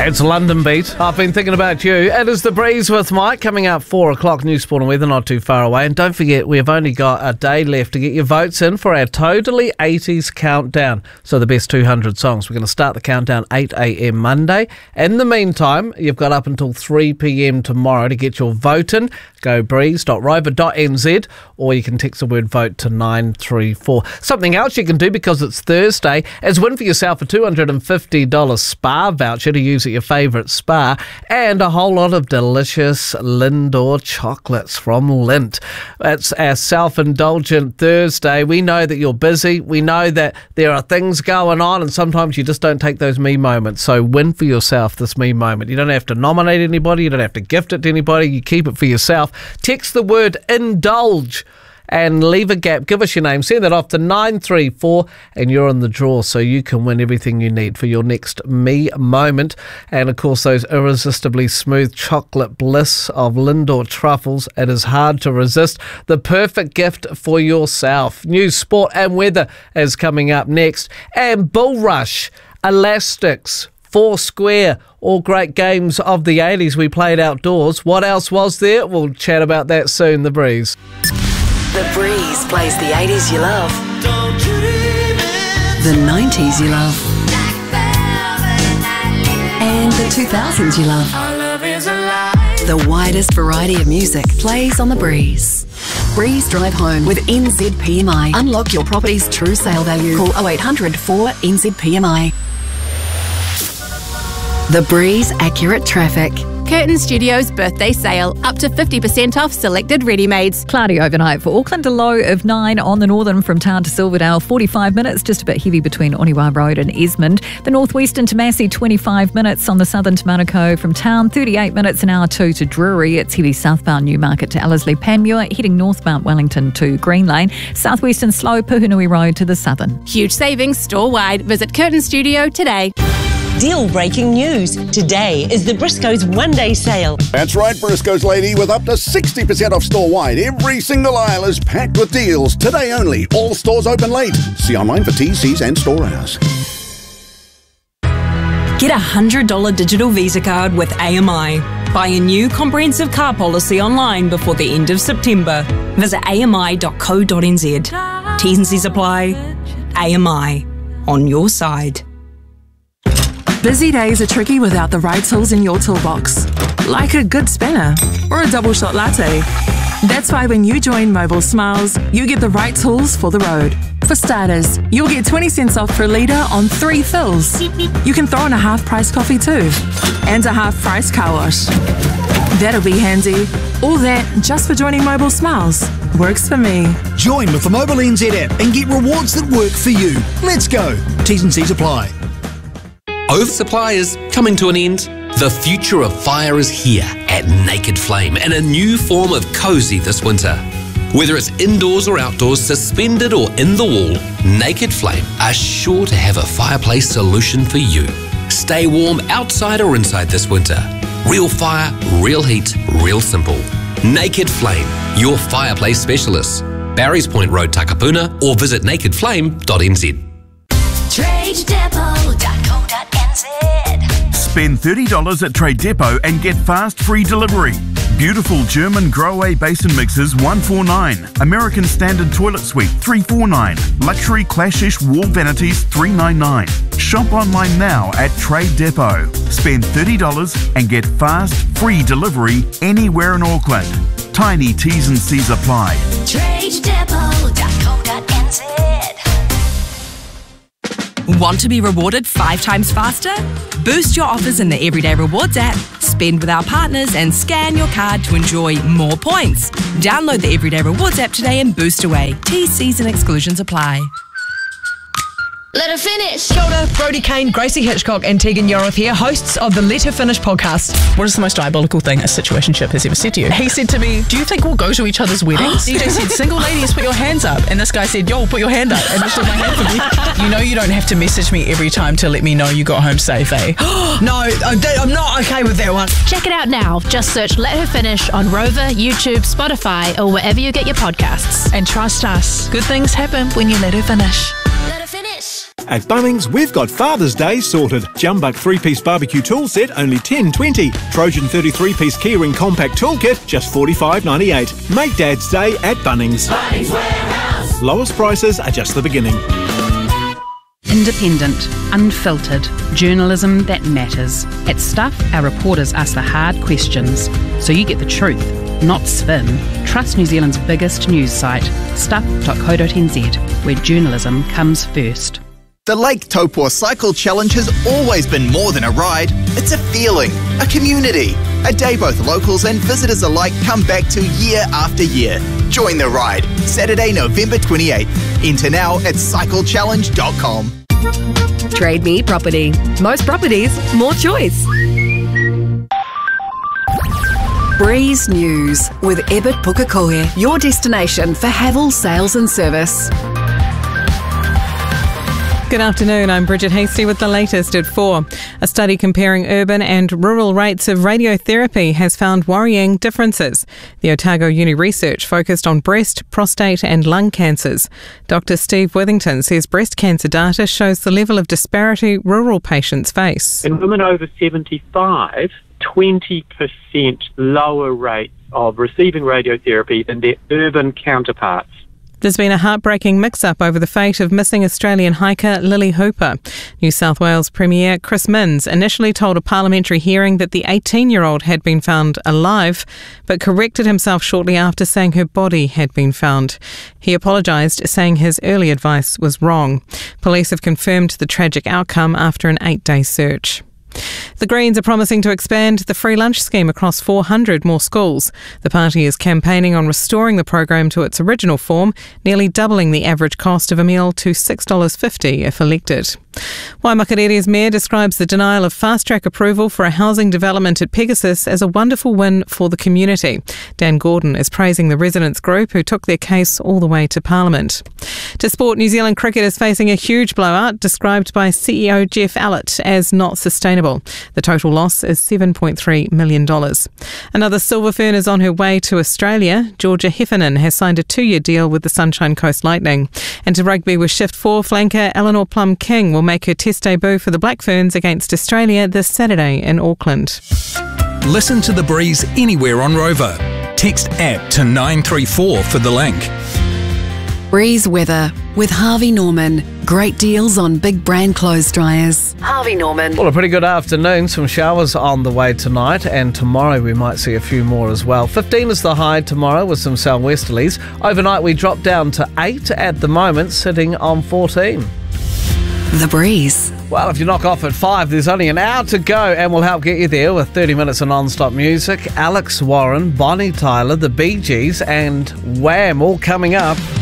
It's London Beat. I've been thinking about you. It is The Breeze with Mike coming up 4 o'clock. News, sport and weather not too far away. And don't forget, we've only got a day left to get your votes in for our Totally 80s countdown. So the best 200 songs. We're going to start the countdown 8 a.m. Monday. In the meantime, you've got up until 3 p.m. tomorrow to get your vote in. Go breeze.rover.nz or you can text the word vote to 934. Something else you can do because it's Thursday is win for yourself a $250 spa voucher to use at your favourite spa and a whole lot of delicious Lindor chocolates from Lindt. It's our self-indulgent Thursday. We know that you're busy. We know that there are things going on and sometimes you just don't take those me moments. So win for yourself this me moment. You don't have to nominate anybody. You don't have to gift it to anybody. You keep it for yourself. Text the word indulge and leave a gap. Give us your name. Send that off to 934 and you're in the draw so you can win everything you need for your next me moment. And of course, those irresistibly smooth chocolate bliss of Lindor truffles. It is hard to resist. The perfect gift for yourself. News, sport and weather is coming up next. And Bull Rush, Elastics, Foursquare, all great games of the 80s we played outdoors. What else was there? We'll chat about that soon. The Breeze. The Breeze plays the 80s you love, the 90s you love, and the 2000s you love. The widest variety of music plays on The Breeze. Breeze Drive Home with NZPMI. Unlock your property's true sale value. Call 0800 4NZPMI. The Breeze Accurate Traffic. Curtin Studios birthday sale. Up to 50% off selected ready-mades. Cloudy overnight for Auckland, a low of 9 on the northern from town to Silverdale, 45 minutes, just a bit heavy between Oniwa Road and Esmond. The northwestern to Massey, 25 minutes on the southern to Manukau from town, 38 minutes an hour 2 to Drury. It's heavy southbound Newmarket to Ellerslie Panmure, heading northbound Wellington to Green Lane. Southwestern slow Puhunui Road to the southern. Huge savings store-wide. Visit Curtin Studio today. Deal-breaking news. Today is the Briscoe's one-day sale. That's right, Briscoe's lady, with up to 60% off store-wide. Every single aisle is packed with deals. Today only. All stores open late. See online for TCs and store hours. Get a $100 digital Visa card with AMI. Buy a new comprehensive car policy online before the end of September. Visit ami.co.nz. T's and C's apply. AMI. On your side. Busy days are tricky without the right tools in your toolbox, like a good spanner or a double shot latte. That's why when you join Mobile Smiles, you get the right tools for the road. For starters, you'll get 20 cents off per litre on 3 fills. You can throw in a half-price coffee too, and a half-price car wash. That'll be handy. All that just for joining Mobile Smiles. Works for me. Join with the Mobile NZ app and get rewards that work for you. Let's go. T's and C's apply. Oversupply is coming to an end. The future of fire is here at Naked Flame in a new form of cosy this winter. Whether it's indoors or outdoors, suspended or in the wall, Naked Flame are sure to have a fireplace solution for you. Stay warm outside or inside this winter. Real fire, real heat, real simple. Naked Flame, your fireplace specialist. Barry's Point Road, Takapuna, or visit nakedflame.nz. TradeDepot.co.nz. Spend $30 at Trade Depot and get fast free delivery. Beautiful German Grohe basin mixers $149. American Standard Toilet Suite $349. Luxury Clashish wall vanities $399. Shop online now at Trade Depot. Spend $30 and get fast free delivery anywhere in Auckland. Tiny T's and C's apply. TradeDepot.co.nz. Want to be rewarded 5 times faster? Boost your offers in the Everyday Rewards app. Spend with our partners and scan your card to enjoy more points. Download the Everyday Rewards app today and boost away. T's and exclusions apply. Let her finish. Kia ora, Brodie Kane, Gracie Hitchcock and Tegan Yoroth here, hosts of the Let Her Finish podcast. What is the most diabolical thing a situationship has ever said to you? He said to me, do you think we'll go to each other's weddings? DJ said, single ladies, put your hands up. And this guy said, yo, put your hand up. And lifted my hand for me. You know you don't have to message me every time to let me know you got home safe, eh? No, I'm not okay with that one. Check it out now. Just search Let Her Finish on Rover, YouTube, Spotify or wherever you get your podcasts. And trust us, good things happen when you let her finish. Let her finish. At Bunnings, we've got Father's Day sorted. Jumbuck 3-piece barbecue tool set, only $10.20. Trojan 33-piece keyring compact toolkit, just $45.98. Make Dad's Day at Bunnings. Bunnings Warehouse. Lowest prices are just the beginning. Independent, unfiltered, journalism that matters. At Stuff, our reporters ask the hard questions, so you get the truth, not spin. Trust New Zealand's biggest news site, stuff.co.nz, where journalism comes first. The Lake Taupua Cycle Challenge has always been more than a ride. It's a feeling, a community, a day both locals and visitors alike come back to year after year. Join the ride, Saturday, November 28th. Enter now at cyclechallenge.com. Trade Me Property. Most properties, more choice. Breeze News with Ebert Pukekohe, your destination for Havel sales and service. Good afternoon, I'm Bridget Hasty with the latest at 4. A study comparing urban and rural rates of radiotherapy has found worrying differences. The Otago Uni research focused on breast, prostate and lung cancers. Dr Steve Withington says breast cancer data shows the level of disparity rural patients face. In women over 75, 20% lower rates of receiving radiotherapy than their urban counterparts. There's been a heartbreaking mix-up over the fate of missing Australian hiker Lily Hooper. New South Wales Premier Chris Minns initially told a parliamentary hearing that the 18-year-old had been found alive, but corrected himself shortly after saying her body had been found. He apologised, saying his early advice was wrong. Police have confirmed the tragic outcome after an 8-day search. The Greens are promising to expand the free lunch scheme across 400 more schools. The party is campaigning on restoring the program to its original form, nearly doubling the average cost of a meal to $6.50 if elected. Waimakariri's mayor describes the denial of fast-track approval for a housing development at Pegasus as a wonderful win for the community. Dan Gordon is praising the residents group who took their case all the way to Parliament. To sport, New Zealand cricket is facing a huge blowout described by CEO Jeff Allett as not sustainable. The total loss is $7.3 million. Another silver fern is on her way to Australia. Georgia Heffernan has signed a 2-year deal with the Sunshine Coast Lightning. And to rugby with Shift 4, flanker Eleanor Plum-King will make her test debut for the Black Ferns against Australia this Saturday in Auckland. Listen to The Breeze anywhere on Rover. Text APP to 934 for the link. Breeze weather with Harvey Norman. Great deals on big brand clothes dryers. Harvey Norman. Well, a pretty good afternoon. Some showers on the way tonight, and tomorrow we might see a few more as well. 15 is the high tomorrow with some southwesterlies. Overnight we drop down to 8 at the moment, sitting on 14. The Breeze. Well, if you knock off at 5, there's only an hour to go, and we'll help get you there with 30 minutes of non-stop music. Alex Warren, Bonnie Tyler, the Bee Gees and Wham all coming up.